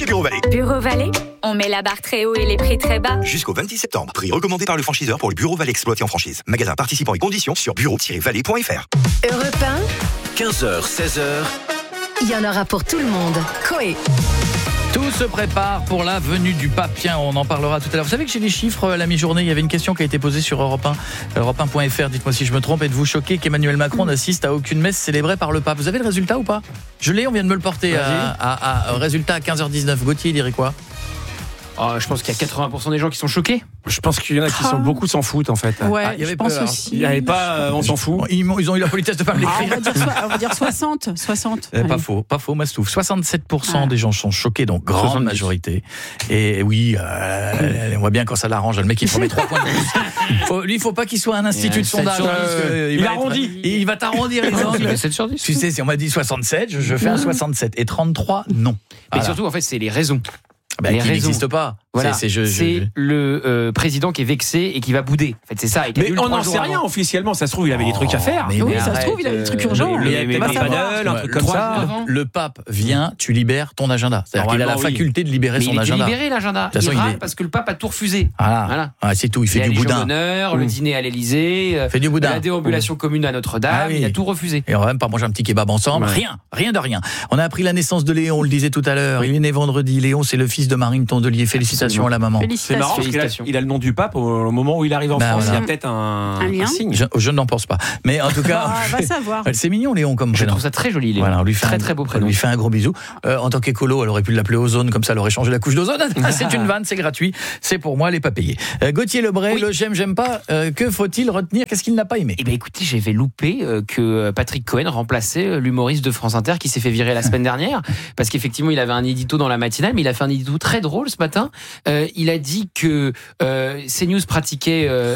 chez Bureau Vallée. Bureau Vallée, on met la barre très haut et les prix très bas. Jusqu'au 26 septembre. Prix recommandé par le franchiseur pour le Bureau Vallée exploité en franchise. Magasin participant et conditions sur bureau-vallée.fr. Europe 1, 15h, 16h. il y en aura pour tout le monde. Coé. Tout se prépare pour la venue du pape. Tiens, on en parlera tout à l'heure. Vous savez que j'ai des chiffres à la mi-journée. Il y avait une question qui a été posée sur Europe 1, europe1.fr. Dites-moi si je me trompe. Êtes-vous choqué qu'Emmanuel Macron n'assiste à aucune messe célébrée par le pape? Vous avez le résultat ou pas? Je l'ai, on vient de me le porter. Résultat à 15h19. Gauthier, il dirait quoi? Je pense qu'il y a 80% des gens qui sont choqués. Je pense qu'il y en a qui sont beaucoup s'en foutent en fait. Ouais, il y avait je pense peur. aussi. Il n'y avait pas on s'en fout. Ils ont eu la politesse de pas me l'écrire. On va dire 60. Pas faux, Mastouf. 67% des gens sont choqués, donc grande 70. majorité. Et oui, on voit bien quand ça l'arrange. Le mec, il promet 3 points de plus. Lui, il faut pas qu'il soit un institut de sondage. Il arrondit. Il va t'arrondir les angles. Il fait 7 sur 10. Tu sais, si on m'a dit 67, je fais un 67. Et 33, non. Mais Voilà. surtout, en fait, c'est les raisons. Qui n'existe pas. Voilà, C'est le président qui est vexé et qui va bouder. En fait, c'est ça. Mais on n'en sait rien officiellement. Ça se trouve, il avait des trucs à faire. mais Oui, ça arrête, se trouve, il a des trucs urgents. Il y avait va des savoir. panels, un truc comme ça. Le pape vient, tu libères ton agenda. C'est-à-dire qu'il a la Normalement, oui. faculté de libérer Mais son il est agenda. libéré l'agenda. De toute façon, Il râle il est- parce que le pape a tout refusé. Voilà. Ah, c'est tout, il fait La du Légion boudin. d'honneur, le dîner à l'Élysée, Fait du boudin. la déambulation commune à Notre-Dame, Ah oui. il a tout refusé. Et on va même pas manger un petit kebab ensemble. Ouais. Rien de rien. On a appris la naissance de Léon, on le disait tout à l'heure. Il est né vendredi. Léon, c'est le fils de Marine Tondelier. Félicitations à la maman. C'est marrant parce Félicitations. qu'il a le nom du pape au moment où il arrive en Bah, France. voilà. Il y a peut-être un lien. signe. Je n'en pense pas. Mais en tout cas, Va savoir. c'est mignon Léon comme Je prénom. trouve ça très joli, Léon. Voilà, on lui fait très un, très beau on prénom. lui fait un gros bisou. En tant qu'écolo, elle aurait pu l'appeler Ozone, comme ça elle aurait changé la couche d'ozone. C'est une vanne, c'est gratuit. C'est pour moi, elle n'est pas payée. Gauthier Lebray, Oui. le j'aime pas. Que faut-il retenir? Qu'est-ce qu'il n'a pas aimé? Eh bien, écoutez, j'avais loupé que Patrick Cohen remplaçait l'humoriste de France Inter qui s'est fait virer la semaine dernière parce qu'effectivement, il avait un édito dans la matinale, mais il a fait un édito très drôle ce matin. Il a dit que CNews pratiquait